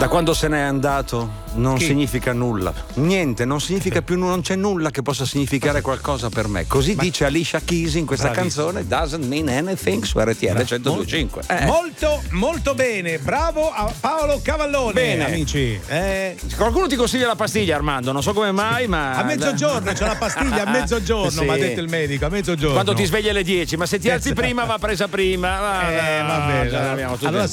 Da quando se n'è andato non significa nulla. Niente, non significa più nulla, non c'è nulla che possa significare qualcosa per me. Così dice Alicia Keys in questa canzone, Doesn't Mean Anything, su RTL 102.5. Molto, molto bene. Bravo a Paolo Cavallone. Bene, amici. Qualcuno ti consiglia la pastiglia, Armando, non so come mai, ma a mezzogiorno c'è la pastiglia, a mezzogiorno, sì. mi ha detto il medico, a mezzogiorno. Quando ti svegli alle 10, ma se ti alzi prima va presa prima. Va bene. Allora